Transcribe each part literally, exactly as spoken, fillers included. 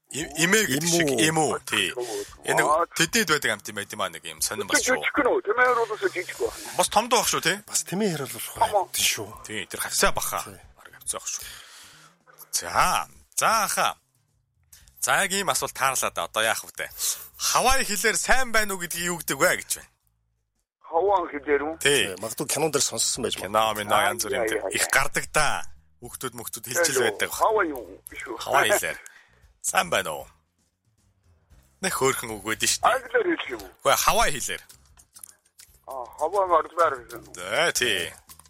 Имээ гэдэг шиг юм уу? Тий. Энэ тэдэд байдаг амт юм байт юм аа нэг юм сонирн бас шүү. Жижиг нөө тэмээр бол жижиг ба. Бас том доо ах шүү тий. Бас тэмээ хэрэл болох байх шүү. Тий, тэр хавцаа баха. Бараг хавцаа ах шүү. За, за аха. За яг ийм асуулт таарлаа да. Одоо яах вэ? Хавай хэлээр сайн байна уу гэдгийг юу гэдэг вэ гэж байна. Хаваан хэлээр үү? Тий. Магадгүй кинон дээр сонссон байж магадгүй. Кино мино янз бүрийн их гардаг да. Хүүхдүүд мөхтүүд хэлжил байдаг. Хаваа юу биш үү? Хавай хэлээр. Сайн байна уу? Нэ хөөрхөн үг өгдөө шүү дээ. Англиар хэлэх юм уу? Үгүй хавай хэлээр. Аа, хаваа мардлаар хэлсэн. Тэ тий.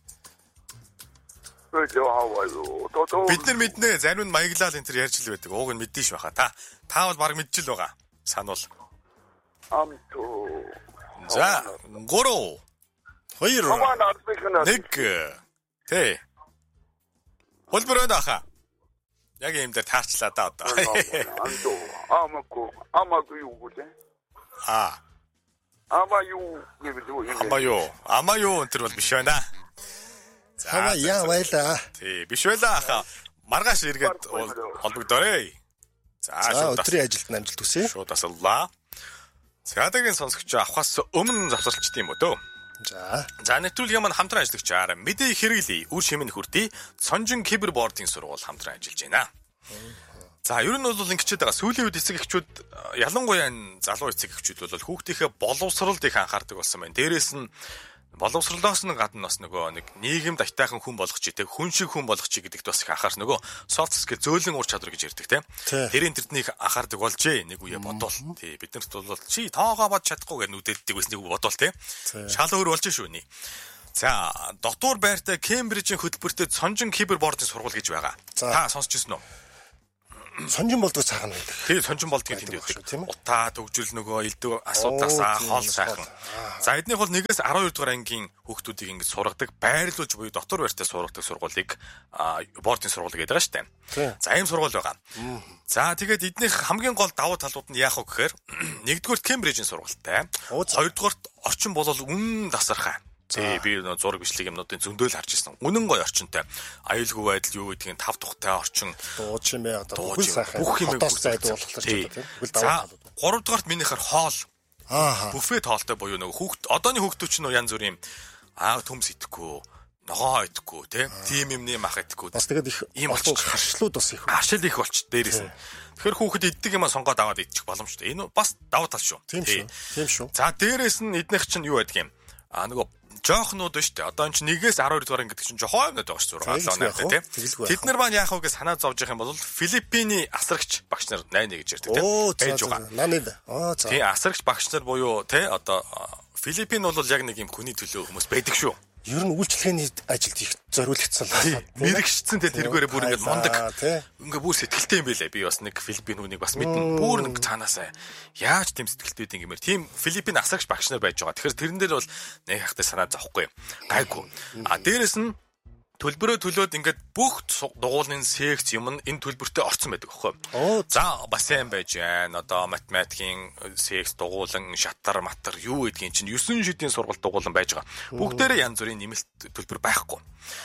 Өдөө хаваа юу? Тото. Бид нар мэднэ, зарим нь маяглал энэ төр ярьж л байдаг. Ууг нь мэддэж баха та. Та бол баг мэдж л байгаа. Сануул. Амто. За, гурав. Хоёр. Хаваа надад нэг. Тэ. Холбороо даха. Яг юм дээр таарчлаа да одоо. Амаку, амаку юу гэлээ? Аа. Ама юу гэвэл Ама юу? Ама юу энэ бол биш байна. За яа байла. Тий, биш байла аха. Маргааш эргээд холбогдоорой. За, өдрийн ажилд амжилт хүсье. Шууд асуулаа. Цаадагийн сонсогч авахаас өмнө завсарлчт юм уу дөө? За. За нэвтрүүлгийн маань хамтран ажиллагчаар мэдээ хэрэглэе. Үр шимэн хүртий. Сонжин кибербордын сургууль хамтран ажиллаж байна. За ер нь бол ингэчээд байгаа. Сүүлийн үед эцэг эхчүүд ялангуяа энэ залуу эцэг эхчүүд бол хүүхдийнхээ боловсролд их анхаардаг болсон байна. Дээрээс нь боловсролоос нь гадна бас нөгөө нэг нийгэмд айтайхан хүн болгоч тий хүн шиг хүн болгоч гэдэгт бас их анхаарс нөгөө soft skill зөөлөн ур чадвар гэж ярьдаг тий. Тэрийн тэрднийг анхаардаг болжээ нэг үе бодвол тий биднэрт бол чи тоогоо бод чадахгүй гэж нүдэлдэг байсан нэг бодвол тий. Шал өөр болж шүү нэ. За дотор байртай Кембрижийн хөтөлбөртөд сонжин кибербордын сургууль гэж байгаа. Та сонсч ирсэн үү? Сонжин болдог цаахан байдаг. Тэгээ сонжин болдгийг тэнд байдаг. Утаа төгжрөл нөгөө элдв асуудаасаа хоол сайхан. За эднийх бол нэгээс арван хоёр дугаар ангийн хүүхдүүдийг ингэж сургадаг, байрлуулж буюу дотор байртай сургадаг сургуулийг бордын сургууль гэдэг байгаа шүү дээ. За ийм сургууль байгаа. За тэгээд эднийх хамгийн гол давуу талууд нь яах вэ гэхээр нэгдүгээр Кембрижийн сургуультай, хоёрдугаарт орчин бол үнэн тасархай. Тий би зураг бичлэг юмнуудын зөндөөл харж ирсэн. Үнэн гоё орчинтай. Аюулгүй байдал юу гэдгийг тав тухтай орчин. Дуу чимээ одоо бүх сайхан. Бүх юм зайдуулах тийм. За гурав дахьт минийхэр хоол. Аа. Буфет хоолтой буюу нөгөө хүүхд одооны хүүхдүүд ч нөө янз бүрийн аа төмс идэхгүй, ногоо идэхгүй, тийм юм нэм ах идэхгүй. Бас тэгээд их ийм болчих харшлууд бас их. Харшил их болч дээрээс нь. Тэгэхээр хүүхэд иддэг юм сонгоод аваад идчих боломжтой. Энэ бас давуу тал шүү. Тийм шүү. Тийм шүү. За дээрээс нь эднийх чинь юу байдаг юм? Аа нөгөө жоохнууд ба штэ. Одоо эн чинь нэгээс арван хоёр дугаар анги гэдэг чинь жоохон юмнууд байгаа шүү зураг алаа нэ тийм. Тэд нар маань яах вэ гэж санаа зовж явах юм бол Филиппиний асрагч багш нар найна гэж ярьдаг тийм. Байж байгаа. Нанид. Аа за. Тийм асрагч багш нар буюу тий одоо Филиппин бол яг нэг юм хүний төлөө хүмүүс байдаг шүү. Ер нь үйлчлэгээний ажилд их зориулагдсан. Мэрэгчсэн те тэргээрээ бүр ингэ мундаг. Ингээ бүр сэтгэлтэй юм байлаа. Би бас нэг Филиппин хүнийг бас мэднэ. Бүр нэг цаанаасаа яаж тийм сэтгэлтэй байд юм бэ? Тийм Филиппин асрагч багш нар байж байгаа. Тэгэхээр тэрэн дээр бол нэг хахтай санаа зовхгүй. Гайгүй. А дээрэс нь төлбөрөө төлөөд ингээд бүх дугуулны секц юм нь энэ төлбөртөө орцсон байдаг аахгүй. За бас юм байж байна. Одоо математикийн секц дугуулan шатар матар юу гэдгийг чинь девять шидийн сургалт дугуулan байж байгаа. Бүгдээрээ янз бүрийн нэмэлт төлбөр байхгүй.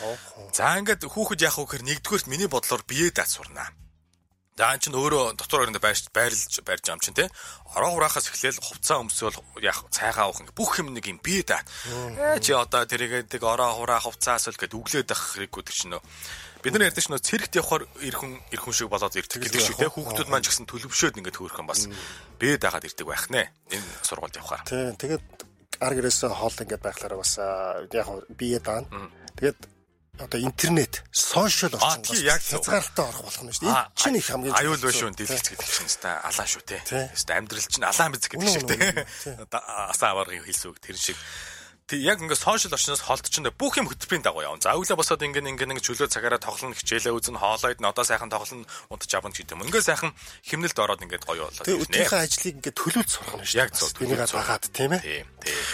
За ингээд хүүхэд яах вэ гэхээр нэгдүгээрт миний бодлоор бие даад сурнаа. За ан чинь өөрөө дотор оронд байрж байрлаж барьж ам чинь те ороо хураахаас эхлээл хувцас өмсөөл яах цайгаа авах бүх юм нэг юм бие даа. Чи одоо тэрийгэдэг ороо хураа хувцаас л гэд үглээд ах хэрэггүй гэж нөө. Бид нар ярьдаг ч нөө цэрэгт явахаар ирхэн ирхэн шиг болоод ирдэг гэдэг шиг те хүүхдүүд маань ч гэсэн төлөвшөөд ингээд хөөрхөн бас бие даагаад ирдэг байх нэ. Энэ сургуульд явахаар. Тийм тэгээд ар гэрээсээ хоол ингээд байхлаараа бас яг бие даана. Тэгээд одоо интернет, сошиал орчинд яг хязгаартай орох болох нь шүү дээ. Энэ чинь их хамгийн аюул биш шүү дэлгэц гэдэг чинь хэвээр алаан шүү те. Хэвээр амьдрал чинь алаан биз гэдэг шиг те. Асаа аваргын хэлсүүг тэр шиг. Тэг яг ингээ сошиал орчноос холдчихно бүх юм хөтөлбөрийн дагуу явна. За өглөө босоод ингээ ингээ нэг чөлөө цагаараа тоглоно хичээлээ үзэн хоолойд нь одоо сайхан тоглоно унтаж авна гэдэг юм. Ингээ сайхан химнэлд ороод ингээ гоё болоод. Тэг өдрийнхөө ажлыг ингээ төлөвлөж сурах нь шүү. Яг зөв. Энийг дагаад тийм ээ. Тийм. Тийм.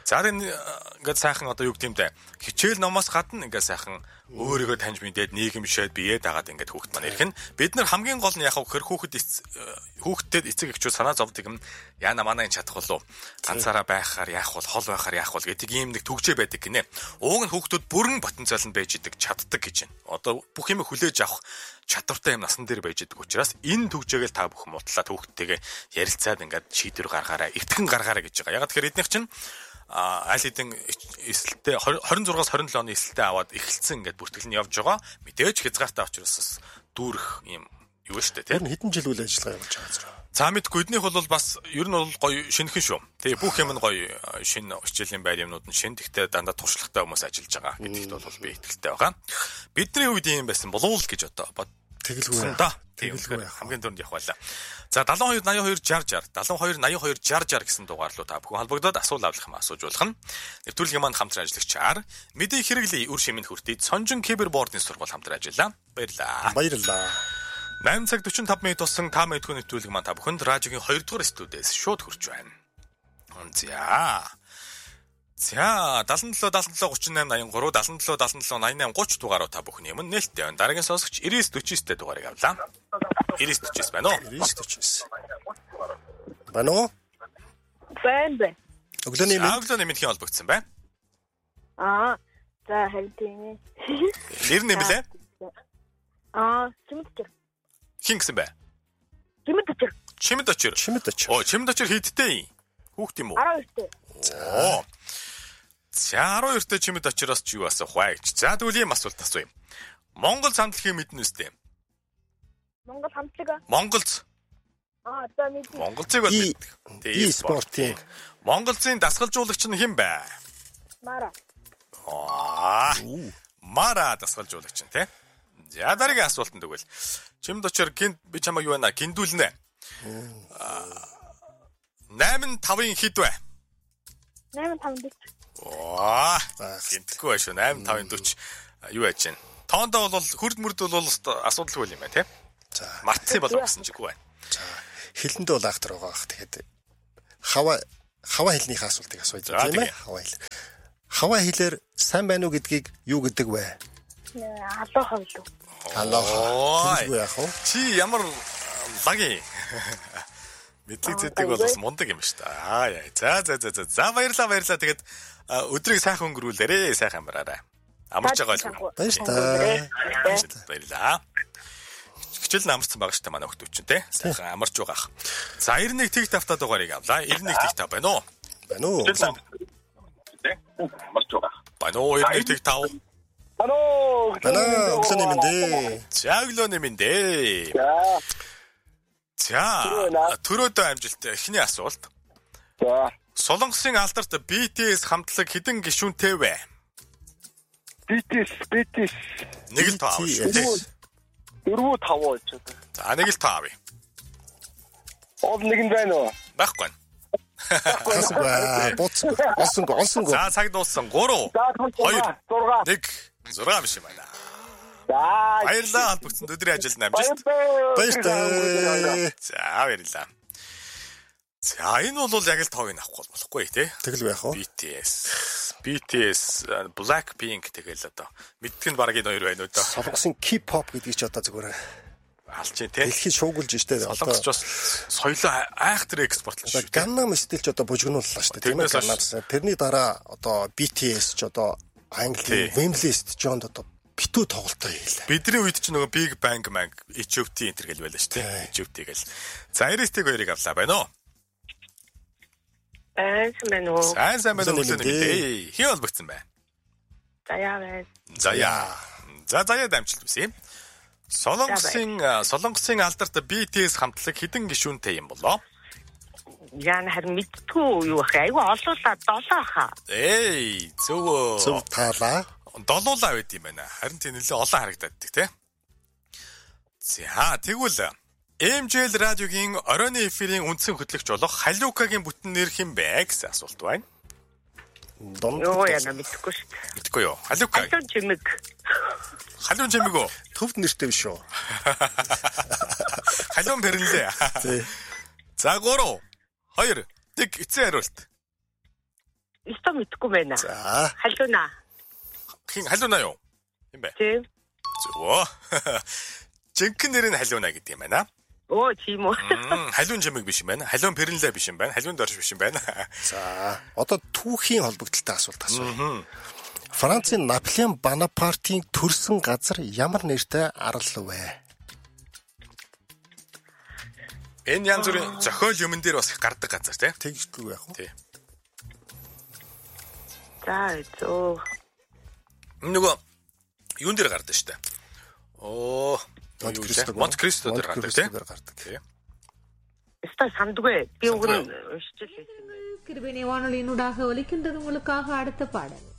За энэ ингээд сайхан одоо юу гэдэг юм бэ? Хичээл номоос гадна ингээд сайхан өөрийгөө таньж мэдээд нийгэмшээд биеэ дагаад ингээд хүүхэд маань ирэх нь бид нар хамгийн гол нь яг хөхөр хүүхэд хүүхдэд эцэг эхчүүд санаа зовдөг юм яана манай энэ чадах болов ганцаараа байхаар яах бол хол байхаар яах бол гэдэг ийм нэг төгжээ байдаг гинэ. Ууг нь хүүхдүүд бүрэн потенциал нь байж идэг чаддаг гэж байна. Одоо бүх юм хүлээж авах чадвартай юм насан дээр байж идэг учраас энэ төгжээгэл та бүхэн мутлаад хүүхдтэйгээ ярилцаад ингээд шийдвэр гаргаарай. Итгэн гаргаарай гэж байгаа. Яг тэгэхээр эднийх чинь а аль хэдийн эсэлтээ хорин зургаас хорин лооны эсэлтээ аваад эхэлсэн ингээд бүртгэл нь явж байгаа. Мэдээж хязгаартай учраас дүүрэх юм юу штэ тийм. Хэдэн жил үйл ажиллагаа явуулж байгаа зэрэг. За мэдгүй эднийх бол бас ер нь бол гоё шинэхэн шүү. Тэгээ бүх юм нь гоё шинэ хичээлийн байр юмнууд нь шинэ тэгтээ дандаа туршлагатай хүмүүс ажиллаж байгаа гэдэгт бол би итгэлтэй байгаа. Бидний үед юм байсан болов л гэж одоо тэгэлгүй да. Тэгэлгүй хамгийн түрүүнд явах байлаа. За седем две ноль two шестьдесят шестьдесят седем две ноль two шестьдесят шестьдесят гэсэн дугаарлуу та бүхэн холбогдоод асуулт авлах юм асууж болох нь. Нэвтрүүлгийн манд хамтран ажиллагчаар мэдээ хэрэглээ үр шимэнд хүртээд Сонжин кибербордын сургууль хамтран ажиллаа. Баярлалаа. Баярлалаа. eight цаг forty-five минут болсон та мэдгүй нэвтрүүлэг маань та бүхэнд радиогийн two дугаар студиэс шууд хүрч байна. За. За seventy-seven seventy-seven thirty-eight eighty-three seventy-seven seventy-eight thirty дугааруу та бүхний юм нээлттэй байна. Дараагийн сонсогч ninety forty-nine дугаарыг авлаа. ninety forty-nine байна уу? ninety forty-nine. Байна уу? Байна. Өглөөний минь. Өглөөний минь хэн холбогдсон бэ? Аа, за хайртай. Нэр нь нэмлээ? Аа, чимэдчэр. Хин гэсэн бэ? Чимэдчэр. Чимэдчэр. Чимэдчэр. Оо, чимэдчэр хийдтэй. Хүүхд юм уу? twelve-тэй. Оо. За twelve-тэй чимэдчэраас ч юу асуух вэ гэж. За тэгвэл ийм асуулт асууя. Монгол хамтлагийг мэднэ үстэй. Монгол хамтлаг. Монголц. Аа, за мэдээ. Монголцыг бол мэддэг. Тэгээ спортын. Монголцын дасгалжуулагч нь хэн бэ? Мара. Аа. Мара дасгалжуулагч нь тий. За дараагийн асуултанд тэгвэл чимдочор гинт би чамаа юу байна гиндүүлнэ. eight five-ын хэд вэ? eight five forty. Оо. Гинтгүй байх шүү. eight five forty юу яаж чинь. Тоондоо бол хурд мөрд бол асуудалгүй юм байна тий. За. Мартсан болов гэсэн чиггүй байна. За. Хэлэндээ бол ахтар байгаа бах. Тэгэхээр хава хава хэлнийхээ асуултыг асууж байгаа тийм ээ. Хава хэл. Хава хэлээр сайн байна уу гэдгийг юу гэдэг вэ? Алоха билүү. Алоха. Яах вэ? Чи ямар лаги. Мэдлэг зэдэг бол бас мундаг юм шүү дээ. Аа яа. За за за за. За баярлаа баярлаа. Тэгээд өдрийг сайхан өнгөрүүлээрээ сайхан амраарай. Амарч байгаа л. Баярлалаа. Баярлалаа. Хичээл намарсан байгаа шүү дээ манай хүмүүс чинь тий. Сайхан амарч байгаа. За ninety-one тэг тавтаа дугаарыг авлаа. ninety-one тэг тав байна уу? Байна уу? Амарч байгаа. Байна уу ninety-one тэг тав? Алло. Байна. Өглөөний минь дээ. За өглөөний минь дээ. За. За төрөөдөө амжилттай эхний асуулт. За. Солонгосын алдарт би ти эс хамтлаг хэдэн гишүүнтэй вэ? би ти эс би ти эс Нэг л тав шүү дээ. four five гэж байна. За нэг л тав. Ол нэг нь байна уу? Байхгүй. Хасгаа. Боцсон. Олсон го, олсон го. За цаг дууссан. three, two, one, six биш юм байна. За. Баярлалаа хамтгцэн өдрийн ажилд амжилт. Баярлалаа. За баярлалаа. За энэ бол яг л тоог нь авахгүй болохгүй тий. Тэгэл байх уу? би ти эс. би ти эс Blackpink тэгэл одоо мэддэг нь бараг энэ хоёр байна уу да. Солонгосын K-pop гэдгийг ч одоо зүгээр алж тий. дэлхийд шуугуулж штэ. Солонгос ч бас соёлоо айхтар экспортлж шүү. Gangnam Style ч одоо бужигнууллаа штэ. Тийм ээ. Тэрний дараа одоо би ти эс ч одоо Англи Wembley Stadion одоо битүү тоглолтоо хийлээ. Бидний үед ч нөгөө Big Bang Bang Egypt-ийн энэ гэл байлаа шүү дээ. Egypt гэл. За ninety-one хоёрыг авлаа байна уу? Сайн байна уу? Сайн сайн байна уу гэдэг. Хий холбогдсон бай. Заяа байна. Заяа. За заяа дамжлт үсэ. Солонгосын Солонгосын алдарт би ти эс хамтлаг хэдэн гишүүнтэй юм болоо? Яна харин мэдтгүй юу ах айгу олуулаа долоо хаа. Эй, зөв. Зөв таалаа. Долуулаа байд юм байна. Харин тийм нэлээ олон харагддаг тий. За тэгвэл эм жи эл радиогийн оройн эфирийн үндсэн хөтлөгч болох Халиукагийн бүтэн нэр хэн бэ гэсэн асуулт байна. Юу яна мэдхгүй шүү дээ. Мэдхгүй юу? Халиука. Халиун чимэг. Халиун чимэг үү? Төвд нэртэй биш үү? Халиун бэрнлээ. Тий. За гурав. Хоёр. Тэг эцэн хариулт. Isто мэдгүй байна. За. Халуунаа. Хин халуунаа юу? Юм бэ? Тийм. Зөө. Жинхэнэ нэр нь халуунаа гэдэг юм байна. Оо, тийм үү. Халуун жимэг биш юм байна. Халуун перлэ биш юм байна. Халуун дорж биш юм байна. За. Одоо түүхийн холбогдлолтой асуулт асууя. Францын Наполеон Бонапартийн төрсөн газар ямар нэртэй арал вэ? Энэ янз бүрийн зохиол юмн дээр бас их гардаг газар тий. Тэгжгүй яах вэ? Тий. За, зөө. Нөгөө юун дээр гардаг штэ. Оо, Монте Кристо дээр гардаг тий. Isто сандгүй. Би уг нь уншиж л байсан. கிருபினை வானொலியினூடாக ஒலிக்கின்றது உங்களுக்காக அடுத்த பாடல்.